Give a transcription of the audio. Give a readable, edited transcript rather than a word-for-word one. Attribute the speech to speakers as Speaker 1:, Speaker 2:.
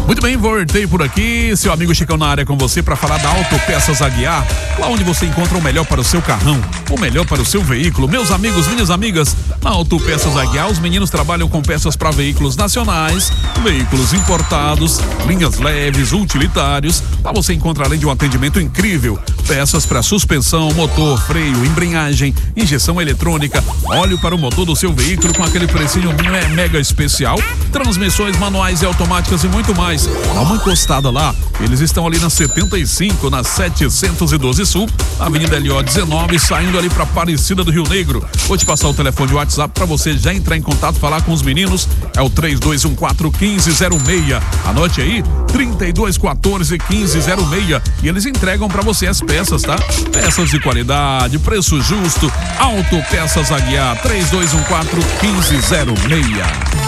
Speaker 1: Muito bem, voltei por aqui, seu amigo Chicão na área com você para falar da Autopeças Aguiar, lá onde você encontra o melhor para o seu carrão, o melhor para o seu veículo. Meus amigos, minhas amigas, na Autopeças Aguiar, os meninos trabalham com peças para veículos nacionais, veículos importados, linhas leves, utilitários. Lá você encontra, além de um atendimento incrível, peças para suspensão, motor, freio, embreagem, injeção eletrônica, óleo para o motor do seu veículo com aquele precinho mega especial, transmissões manuais e automáticas e muito mais. Dá uma encostada lá, eles estão ali na 75, na 712 Sul, Avenida LO 19, saindo ali para Aparecida do Rio Negro. Vou te passar o telefone de WhatsApp para você já entrar em contato, falar com os meninos, é o 3214-1506, anote aí, 3214-1506, e eles entregam para você as peças, tá? Peças de qualidade, preço justo, Autopeças Aguiar, 3214-1506.